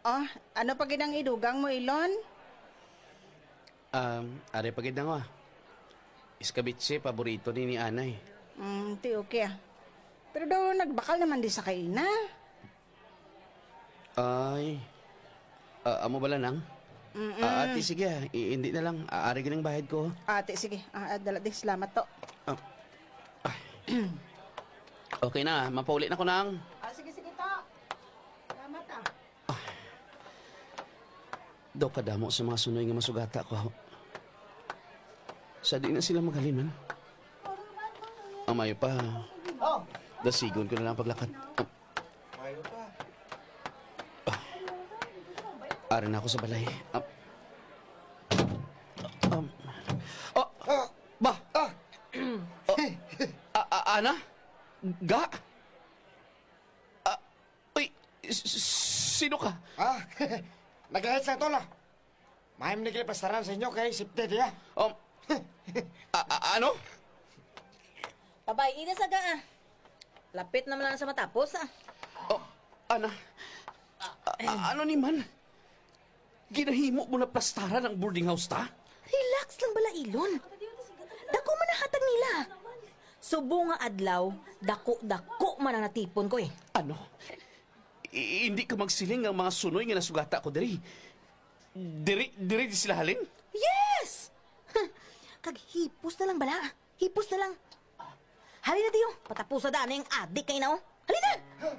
Oh, ano pa ginang idugang mo, Ilon? Are pagid na nga. Iskabitse, paborito ni Anay. Ti okay ah. Pero daw nagbakal naman di sa kaina. Ay, amo bala nang? Ate, sige, hindi na lang. Ari ka ng bayad ko. Ate, sige. Dala di, salamat to. Okay na, mapauli na ko nang. Sige, sige to. Salamat ah. Daw kadamo sa mga sunoy nga masugata ko. Sa di na sila magaliman. Amayo pa. Oh, Dasigon ko na lang paglakad. mayo pa. Ari na ako sa balay. Ba? Ana? Ga? Uy, sino ka? Nag-ahit lang to na. Mahim na kilipastaran sa inyo kay sipte diya. Ano? Babay, ina sa ga. Lapit naman lang sa matapos Ana? Ano ni man? Ginahimo mo na plastaran ang boarding house ta? Relax lang bala, Ilon. Dako man ang hatag nila. Subo nga adlaw, dako man ang natipon ko eh. Ano? Hindi ka magsiling ang mga sunoy nga nasugata ko diri. Diri di sila halin? Yes! Kag hipos na lang bala. Hipos na lang. Halina diyo, patapos na daan yung adik kayo na oh. Halina!